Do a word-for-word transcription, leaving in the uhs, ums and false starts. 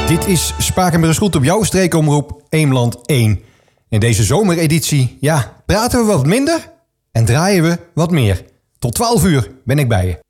Dit is Spakenburg Goed op jouw streekomroep Eemland één. In deze zomereditie, ja, praten we wat minder en draaien we wat meer. Tot twaalf uur ben ik bij je.